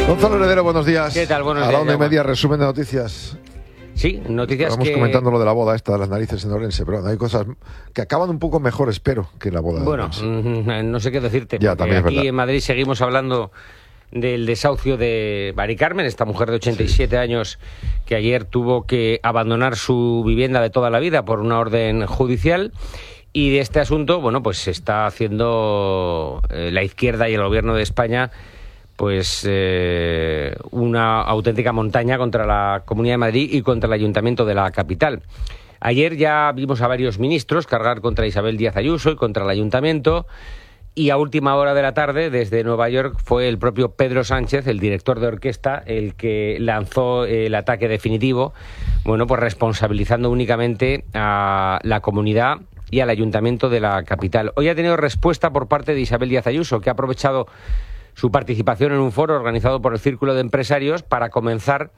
Gonzalo Heredero, buenos días. ¿Qué tal? Buenos días. A la 1:30, resumen de noticias. Sí, noticias. Estamos comentando lo de la boda esta de las narices en Orense, pero hay cosas que acaban un poco mejor, espero, que la boda de Orense. No sé qué decirte. Ya, también aquí es en Madrid seguimos hablando del desahucio de Mari Carmen, esta mujer de 87 años que ayer tuvo que abandonar su vivienda de toda la vida por una orden judicial. Y de este asunto, bueno, pues se está haciendo la izquierda y el gobierno de España pues una auténtica montaña contra la Comunidad de Madrid y contra el Ayuntamiento de la capital. Ayer ya vimos a varios ministros cargar contra Isabel Díaz Ayuso y contra el Ayuntamiento, y a última hora de la tarde, desde Nueva York, fue el propio Pedro Sánchez, el director de orquesta, el que lanzó el ataque definitivo, bueno, pues responsabilizando únicamente a la comunidad y al Ayuntamiento de la capital. Hoy ha tenido respuesta por parte de Isabel Díaz Ayuso, que ha aprovechado su participación en un foro organizado por el Círculo de Empresarios para comenzar,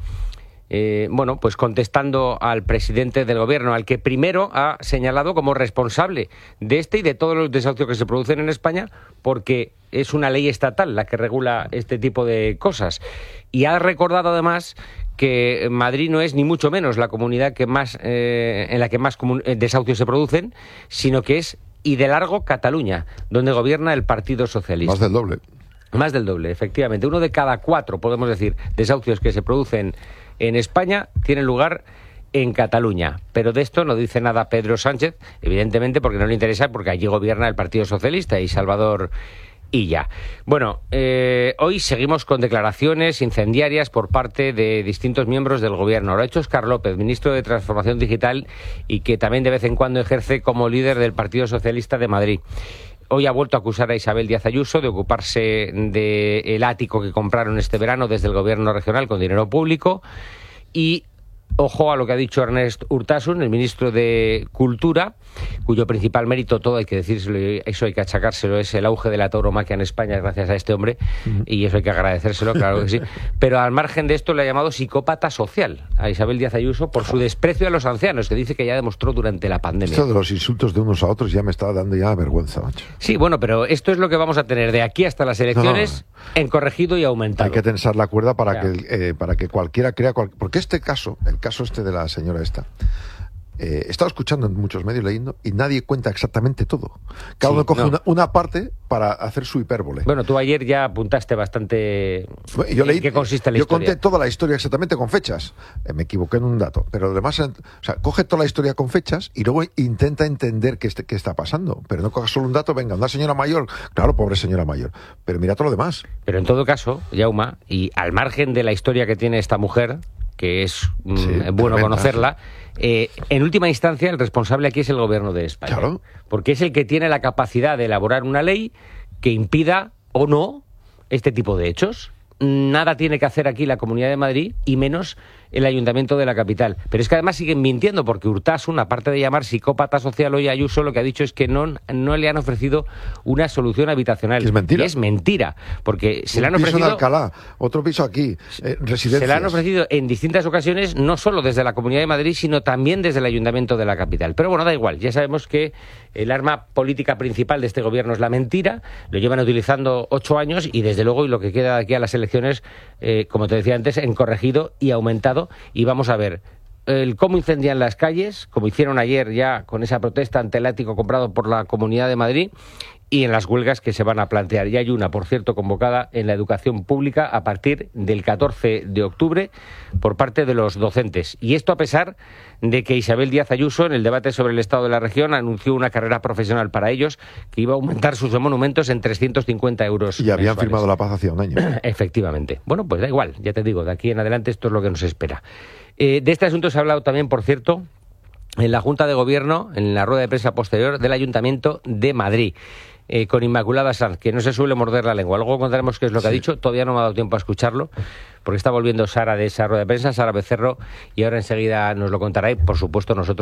pues contestando al presidente del gobierno, al que primero ha señalado como responsable de este y de todos los desahucios que se producen en España, porque es una ley estatal la que regula este tipo de cosas. Y ha recordado además que Madrid no es ni mucho menos la comunidad que más en la que más desahucios se producen, sino que es, y de largo, Cataluña, donde gobierna el Partido Socialista. Más del doble. Más del doble, efectivamente. 1 de cada 4, podemos decir, desahucios que se producen en España tienen lugar en Cataluña. Pero de esto no dice nada Pedro Sánchez, evidentemente porque no le interesa, porque allí gobierna el Partido Socialista y Salvador Illa. Bueno, hoy seguimos con declaraciones incendiarias por parte de distintos miembros del gobierno. Lo ha hecho Óscar López, ministro de Transformación Digital, y que también de vez en cuando ejerce como líder del Partido Socialista de Madrid. Hoy ha vuelto a acusar a Isabel Díaz Ayuso de ocuparse del ático que compraron este verano desde el gobierno regional con dinero público. Y ojo a lo que ha dicho Ernest Urtasun, el ministro de Cultura, cuyo principal mérito, todo hay que decírselo, eso hay que achacárselo, es el auge de la tauromaquia en España gracias a este hombre, y eso hay que agradecérselo, claro que sí. Pero al margen de esto le ha llamado psicópata social a Isabel Díaz Ayuso por su desprecio a los ancianos, que dice que ya demostró durante la pandemia. Esto de los insultos de unos a otros ya me está dando ya vergüenza, macho. Sí, bueno, pero esto es lo que vamos a tener de aquí hasta las elecciones, en corregido y aumentado. Hay que tensar la cuerda para que cualquiera crea... Porque este caso, el caso este de la señora esta, he estado escuchando en muchos medios, leyendo, y nadie cuenta exactamente todo. Cada uno coge una parte para hacer su hipérbole. Bueno, tú ayer ya apuntaste bastante en qué consiste la historia. Yo conté toda la historia exactamente con fechas. Me equivoqué en un dato, pero lo demás, coge toda la historia con fechas y luego intenta entender qué está pasando. Pero no cojas solo un dato, venga, una señora mayor, claro, pobre señora mayor, pero mira todo lo demás. Pero en todo caso, Jaume, y al margen de la historia que tiene esta mujer, que es bueno conocerla, en última instancia el responsable aquí es el gobierno de España. Claro. Porque es el que tiene la capacidad de elaborar una ley que impida o no este tipo de hechos. Nada tiene que hacer aquí la Comunidad de Madrid y menos el Ayuntamiento de la capital. Pero es que además siguen mintiendo, porque Urtasun, aparte de llamar psicópata social hoy a Ayuso, lo que ha dicho es que no le han ofrecido una solución habitacional. Es mentira. Y es mentira, porque se le han ofrecido... Un piso en Alcalá, otro piso aquí, residencias. Se le han ofrecido en distintas ocasiones, no solo desde la Comunidad de Madrid, sino también desde el Ayuntamiento de la capital. Pero bueno, da igual, ya sabemos que el arma política principal de este gobierno es la mentira, lo llevan utilizando 8 años y desde luego, y lo que queda de aquí a las elecciones, como te decía antes, en corregido y aumentado. Y vamos a ver cómo incendian las calles, como hicieron ayer ya con esa protesta ante el ático comprado por la Comunidad de Madrid, y en las huelgas que se van a plantear. Y hay una, por cierto, convocada en la educación pública a partir del 14 de octubre por parte de los docentes. Y esto a pesar de que Isabel Díaz Ayuso, en el debate sobre el estado de la región, anunció una carrera profesional para ellos que iba a aumentar sus monumentos en 350 euros. Y habían mensuales. firmado la paz hacía un año. Efectivamente. Bueno, pues da igual, ya te digo, de aquí en adelante esto es lo que nos espera. De este asunto se ha hablado también, por cierto, en la Junta de Gobierno, en la rueda de prensa posterior del Ayuntamiento de Madrid. Con Inmaculada Sanz, que no se suele morder la lengua. Luego contaremos qué es lo que ha dicho. Todavía no me ha dado tiempo a escucharlo, porque está volviendo Sara de esa rueda de prensa, Sara Becerro, y ahora enseguida nos lo contará y, por supuesto, nosotros